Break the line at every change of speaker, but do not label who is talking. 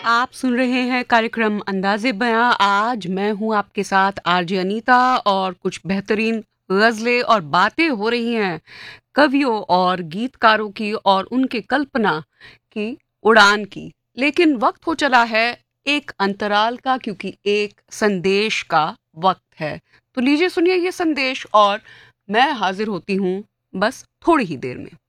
आप सुन रहे हैं कार्यक्रम अंदाज़े बयां। आज मैं हूं आपके साथ आरजे अनीता और कुछ बेहतरीन गज़लें और बातें हो रही हैं कवियों और गीतकारों की और उनके कल्पना की उड़ान की। लेकिन वक्त हो चला है एक अंतराल का, क्योंकि एक संदेश का वक्त है। तो लीजिए सुनिए ये संदेश और मैं हाजिर होती हूँ बस थोड़ी ही देर में।